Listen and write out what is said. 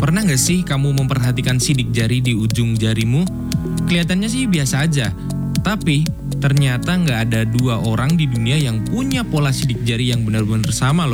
Pernah nggak sih kamu memperhatikan sidik jari di ujung jarimu? Kelihatannya sih biasa aja, tapi ternyata nggak ada dua orang di dunia yang punya pola sidik jari yang benar-benar sama loh.